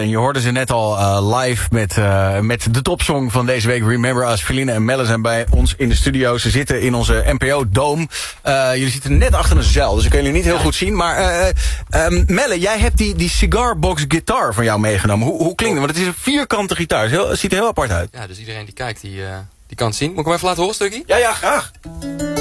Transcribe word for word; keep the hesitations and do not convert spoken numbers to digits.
En je hoorde ze net al uh, live met, uh, met de topsong van deze week. Remember Us. Feline en Melle zijn bij ons in de studio. Ze zitten in onze N P O-dome. Uh, jullie zitten net achter een zuil, dus ik kan jullie niet heel goed zien. Maar uh, um, Melle, jij hebt die, die cigarbox guitar van jou meegenomen. Hoe, hoe klinkt het? Want het is een vierkante gitaar. Het ziet er heel apart uit. Ja, dus iedereen die kijkt, die, uh, die kan het zien. Moet ik hem even laten horen, stukje? Ja, ja, graag.